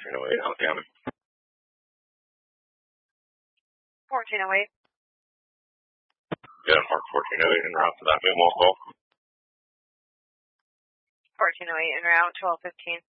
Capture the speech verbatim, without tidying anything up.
fourteen oh eight, Alabama. fourteen oh eight. Yeah, Mark fourteen oh eight en route to that Moonwalk call. fourteen oh eight en route, twelve fifteen.